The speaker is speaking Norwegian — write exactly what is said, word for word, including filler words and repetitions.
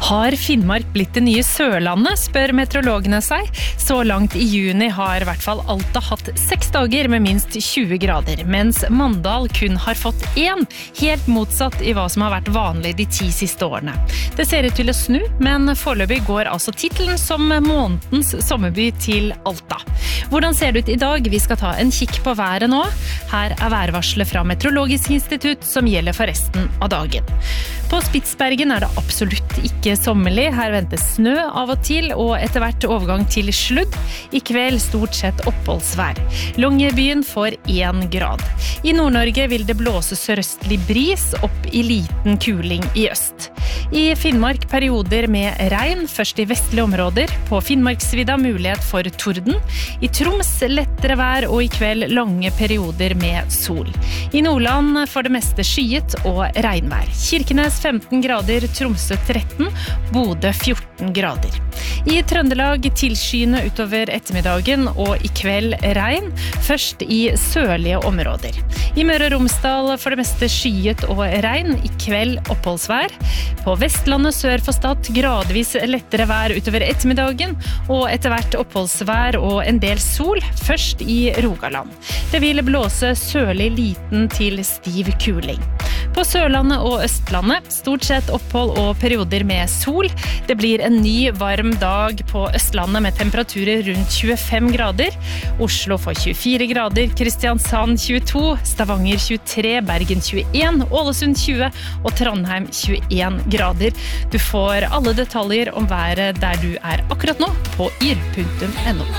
Har Finnmark blitt det nye Sørlandet, spør meteorologene seg. Så langt i juni har i hvert fall Alta hatt seks dager med minst tjue grader, mens Mandal kun har fått én, helt motsatt i hva som har vært vanlig de ti siste årene. Det ser ut til å snu, men foreløpig går altså titelen som månedens sommerby til Alta. Hvordan ser det ut i dag? Vi skal ta en kikk på været nå. Her er værvarselet fra Meteorologisk institutt som gjelder for resten av dagen. På Spitsbergen er det absolutt ikke sommerlig. Her ventes snø av og til, og etter hvert overgang til sludd. I kveld stort sett oppholdsvær. Longyearbyen får én grad. I Nord-Norge vil det blåse sørøstlig bris opp i liten kuling i øst. I Finnmark perioder med regn, først i vestlige områder. På Finnmarksvidda mulighet for torden. I Troms lettere vær, og i kveld lange perioder med sol. I Nordland for det meste skyet og regnvær. Kirkenes femten grader, Tromsø tretten, Bodø fjorten grader. I Trøndelag tilskyende utover ettermiddagen, og i kveld regn, først i sørlige områder. I Møre og Romsdal for det meste skyet og regn, i kveld oppholdsvær. På Vestlandet sør for Stad gradvis lettere vær utover ettermiddagen, og etter hvert oppholdsvær og en del sol, først i Rogaland. Det vil blåse sørlig liten til stiv kuling. På Sørlandet og Østlandet, stort sett opphold og perioder med sol. Det blir en ny varm dag på Østlandet med temperaturer rundt tjuefem grader. Oslo får tjuefire grader, Kristiansand tjueto, Stavanger tjuetre, Bergen tjueen, Ålesund tjue og Trondheim tjueen grader. Du får alle detaljer om været der du er akkurat nå på yr punktum no.